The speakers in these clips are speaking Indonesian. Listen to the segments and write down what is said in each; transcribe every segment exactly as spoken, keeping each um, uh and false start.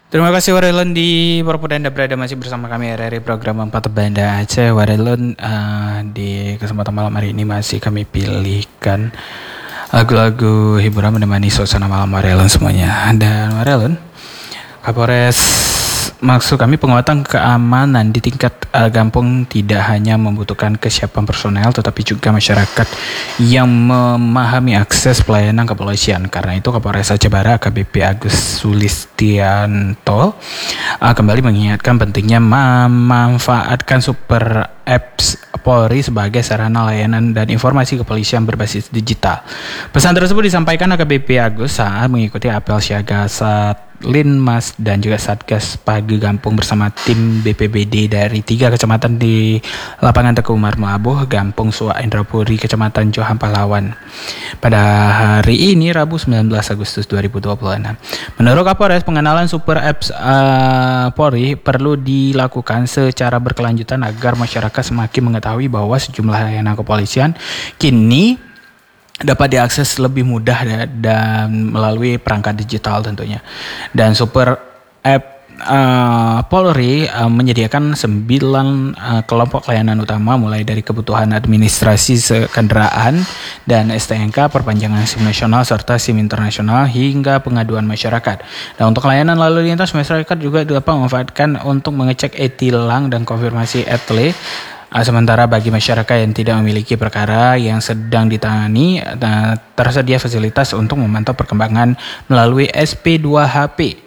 Terima kasih Warelon di Purwokerto, Anda berada masih bersama kami R R I program empat Banda Aceh. Warelon uh, di kesempatan malam hari ini masih kami pilihkan lagu-lagu hiburan menemani suasana malam Warelon semuanya. Dan Warelon, Kapolres maksud kami penguatan keamanan di tingkat uh, Gampung tidak hanya membutuhkan kesiapan personel tetapi juga masyarakat yang memahami akses pelayanan kepolisian. Karena itu Kapolres Aceh Barat A K B P Agus Sulistianto uh, kembali mengingatkan pentingnya memanfaatkan super apps Polri sebagai sarana layanan dan informasi kepolisian berbasis digital. Pesan tersebut disampaikan A K B P Agus saat mengikuti apel siaga saat Linmas dan juga Satgas Pagi Gampung bersama tim B P B D dari tiga kecamatan di lapangan Teguh Umar Melabuh, Gampung Suak Indrapuri, Kecamatan Johan Pahlawan pada hari ini Rabu sembilan belas Agustus dua ribu dua puluh enam. Menurut Kapolres, pengenalan super apps uh, Polri perlu dilakukan secara berkelanjutan agar masyarakat semakin mengetahui bahwa sejumlah layanan kepolisian kini dapat diakses lebih mudah dan melalui perangkat digital tentunya. Dan super app uh, Polri uh, menyediakan sembilan uh, kelompok layanan utama mulai dari kebutuhan administrasi kendaraan dan S T N K, perpanjangan SIM nasional serta SIM internasional hingga pengaduan masyarakat. Dan untuk layanan lalu lintas, masyarakat juga dapat memanfaatkan untuk mengecek e-tilang dan konfirmasi E T L E. Sementara bagi masyarakat yang tidak memiliki perkara yang sedang ditangani, tersedia fasilitas untuk memantau perkembangan melalui S P dua H P.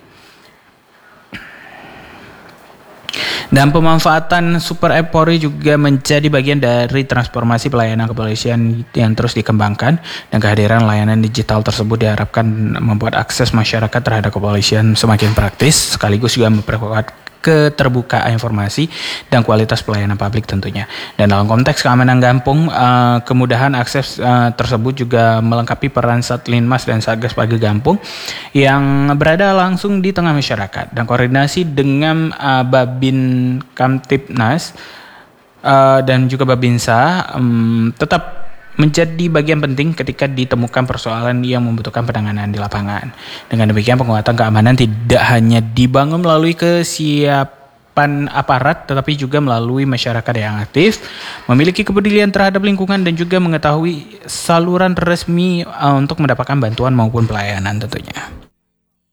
Dan pemanfaatan super app Polri juga menjadi bagian dari transformasi pelayanan kepolisian yang terus dikembangkan, dan kehadiran layanan digital tersebut diharapkan membuat akses masyarakat terhadap kepolisian semakin praktis, sekaligus juga memperkuat keterbukaan informasi dan kualitas pelayanan publik tentunya. Dan dalam konteks keamanan Gampung, uh, kemudahan akses uh, tersebut juga melengkapi peran Satlinmas dan Satgas Pagi Gampung yang berada langsung di tengah masyarakat, dan koordinasi dengan uh, Babin Kamtipnas uh, dan juga Babinsa um, tetap menjadi bagian penting ketika ditemukan persoalan yang membutuhkan penanganan di lapangan. Dengan demikian, penguatan keamanan tidak hanya dibangun melalui kesiapan aparat, tetapi juga melalui masyarakat yang aktif, memiliki kepedulian terhadap lingkungan, dan juga mengetahui saluran resmi uh, untuk mendapatkan bantuan maupun pelayanan tentunya.